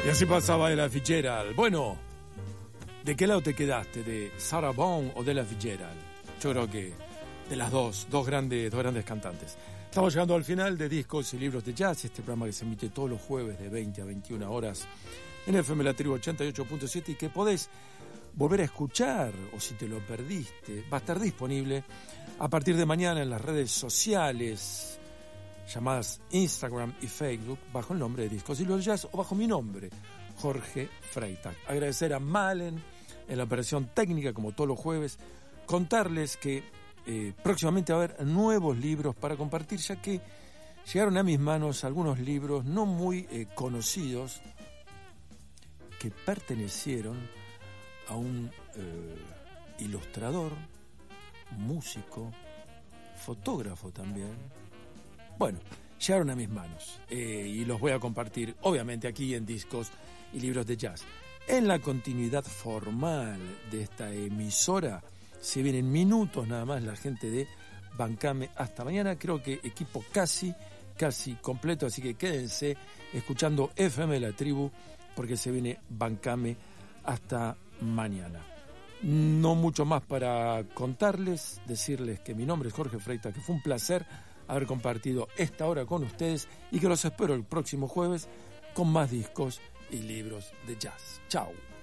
Y así pasaba Ella Fitzgerald. Bueno, ¿de qué lado te quedaste? ¿De Sarah Vaughan o de Ella Fitzgerald? Yo creo que de las dos grandes cantantes. Estamos llegando al final de Discos y Libros de Jazz, este programa que se emite todos los jueves de 20 a 21 horas en FM La Tribu 88.7 y que podés volver a escuchar, o si te lo perdiste, va a estar disponible a partir de mañana en las redes sociales llamadas Instagram y Facebook bajo el nombre de Discos y Libros de Jazz o bajo mi nombre, Jorge Freitag. Agradecer a Malen en la operación técnica como todos los jueves, contarles que próximamente va a haber nuevos libros para compartir, ya que llegaron a mis manos algunos libros no muy conocidos que pertenecieron a un ilustrador, músico, fotógrafo también. Bueno, llegaron a mis manos y los voy a compartir obviamente aquí en Discos y Libros de Jazz. En la continuidad formal de esta emisora se vienen minutos nada más la gente de Bancame hasta mañana. Creo que equipo casi completo, así que quédense escuchando FM La Tribu porque se viene Bancame hasta mañana. No mucho más para contarles, decirles que mi nombre es Jorge Freitag, que fue un placer haber compartido esta hora con ustedes y que los espero el próximo jueves con más discos y libros de jazz. Chao.